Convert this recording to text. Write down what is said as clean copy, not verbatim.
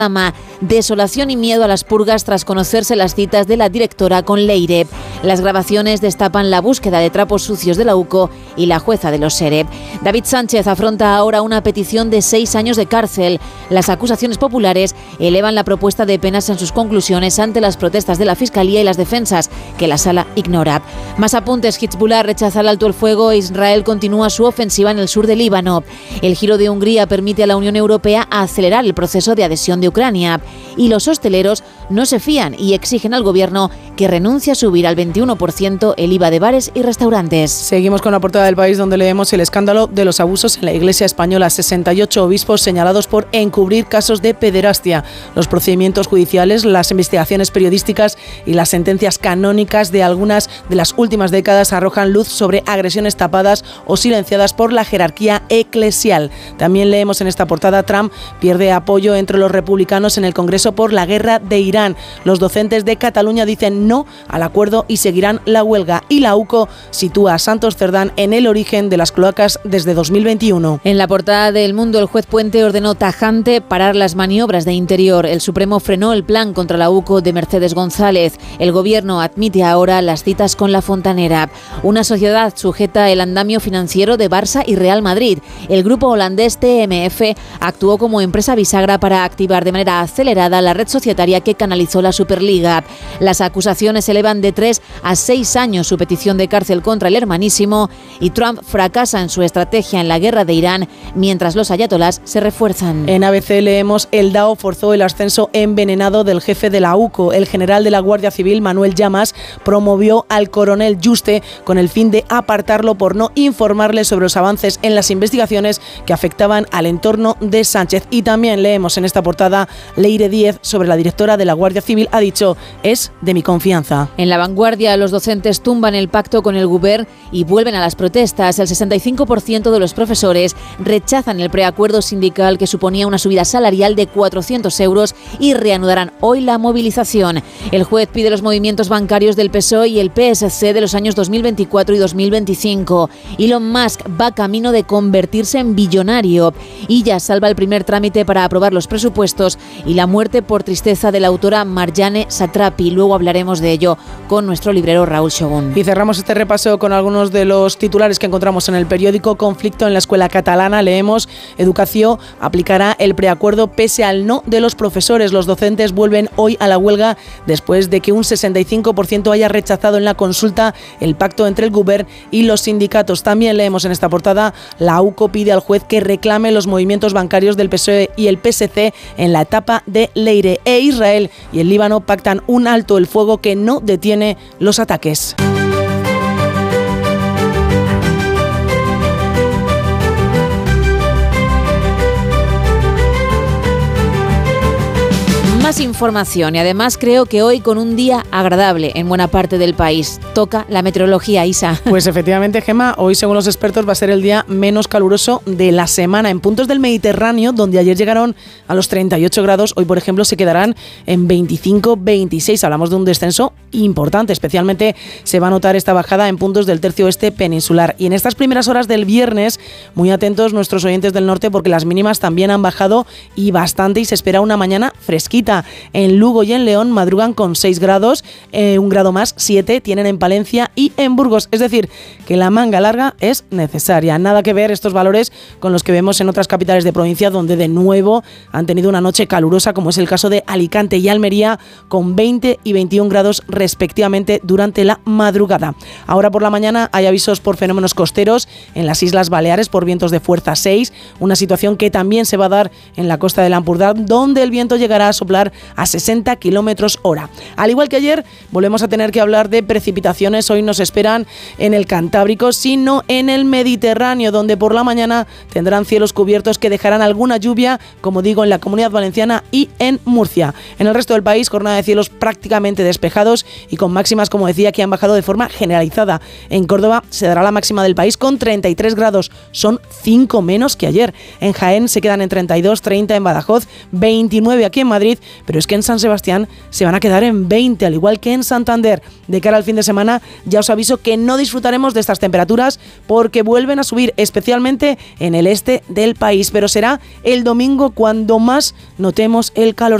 Desolación y miedo a las purgas tras conocerse las citas de la directora con Leire. Las grabaciones destapan la búsqueda de trapos sucios de la UCO y la jueza de los SERE. David Sánchez afronta ahora una petición de 6 años de cárcel. Las acusaciones populares elevan la propuesta de penas en sus conclusiones ante las protestas de la Fiscalía y las defensas, que la sala ignora. Más apuntes. Hezbollah rechaza el alto el fuego e Israel continúa su ofensiva en el sur del Líbano. El giro de Hungría permite a la Unión Europea acelerar el proceso de adhesión de Ucrania. Y los hosteleros no se fían y exigen al gobierno que renuncie a subir al 21% el IVA de bares y restaurantes. Seguimos con la portada del País, donde leemos el escándalo de los abusos en la Iglesia española. 68 obispos señalados por encubrir casos de pederastia. Los procedimientos judiciales, las investigaciones periodísticas y las sentencias canónicas de algunas de las últimas décadas arrojan luz sobre agresiones tapadas o silenciadas por la jerarquía eclesial. También leemos en esta portada: Trump pierde apoyo entre los republicanos en el Congreso por la guerra de Irán. Los docentes de Cataluña dicen no al acuerdo y seguirán la huelga. Y la UCO sitúa a Santos Cerdán en el origen de las cloacas desde 2021. En la portada del Mundo, el juez Puente ordenó tajante parar las maniobras de Interior. El Supremo frenó el plan contra la UCO de Mercedes González. El Gobierno admite ahora las citas con la Fontanera. Una sociedad sujeta el andamio financiero de Barça y Real Madrid. El grupo holandés TMF actuó como empresa bisagra para activar de manera acelerada la red societaria que canalizó la Superliga. Las acusaciones elevan de 3 a 6 años su petición de cárcel contra el hermanísimo, y Trump fracasa en su estrategia en la guerra de Irán mientras los ayatolás se refuerzan. En ABC leemos: el DAO forzó el ascenso envenenado del jefe de la UCO. El general de la Guardia Civil, Manuel Llamas, promovió al coronel Juste con el fin de apartarlo por no informarle sobre los avances en las investigaciones que afectaban al entorno de Sánchez. Y también leemos en esta portada: Leire Díez, sobre la directora de la Guardia Civil, ha dicho: es de mi confianza. En La Vanguardia, los docentes tumban el pacto con el Govern y vuelven a las protestas. El 65% de los profesores rechazan el preacuerdo sindical, que suponía una subida salarial de 400 euros, y reanudarán hoy la movilización. El juez pide los movimientos bancarios del PSOE y el PSC de los años 2024 y 2025. Elon Musk va camino de convertirse en billonario y ya salva el primer trámite para aprobar los presupuestos y la muerte por tristeza de la autora Marjane Satrapi. Luego hablaremos de ello con nuestro librero Raúl Shogun. Y cerramos este repaso con algunos de los titulares que encontramos en el periódico. Conflicto en la escuela catalana. Leemos: Educación aplicará el preacuerdo pese al no de los profesores. Los docentes vuelven hoy a la huelga después de que un 65% haya rechazado en la consulta el pacto entre el Govern y los sindicatos. También leemos en esta portada: la UCO pide al juez que reclame los movimientos bancarios del PSOE y el PSC en la etapa de Leire. E Israel y el Líbano pactan un alto el fuego que no detiene los ataques. Más información, y además creo que hoy con un día agradable en buena parte del país. Toca la meteorología, Isa. Pues efectivamente, Gemma, hoy según los expertos va a ser el día menos caluroso de la semana. En puntos del Mediterráneo, donde ayer llegaron a los 38 grados, hoy por ejemplo se quedarán en 25-26. Hablamos de un descenso importante, especialmente se va a notar esta bajada en puntos del tercio oeste peninsular. Y en estas primeras horas del viernes, muy atentos nuestros oyentes del norte, porque las mínimas también han bajado y bastante, y se espera una mañana fresquita. En Lugo y en León madrugan con 6 grados, un grado más, 7 tienen en Palencia y en Burgos. Es decir, que la manga larga es necesaria. Nada que ver estos valores con los que vemos en otras capitales de provincia, donde de nuevo han tenido una noche calurosa, como es el caso de Alicante y Almería, con 20 y 21 grados respectivamente durante la madrugada. Ahora por la mañana hay avisos por fenómenos costeros en las Islas Baleares por vientos de fuerza 6, una situación que también se va a dar en la costa del Ampurdá, donde el viento llegará a soplar a 60 kilómetros hora. Al igual que ayer, volvemos a tener que hablar de precipitaciones. Hoy nos esperan en el Cantábrico, sino en el Mediterráneo, donde por la mañana tendrán cielos cubiertos que dejarán alguna lluvia, como digo, en la Comunidad Valenciana y en Murcia. En el resto del país, jornada de cielos prácticamente despejados y con máximas, como decía, que han bajado de forma generalizada. En Córdoba se dará la máxima del país con 33 grados, son 5 menos que ayer. En Jaén se quedan en 32, 30 en Badajoz, 29 aquí en Madrid, pero es que en San Sebastián se van a quedar en 20, al igual que en Santander. De cara al fin de semana, ya os aviso que no disfrutaremos de estas temperaturas porque vuelven a subir, especialmente en el este del país, pero será el domingo cuando más notemos el calor.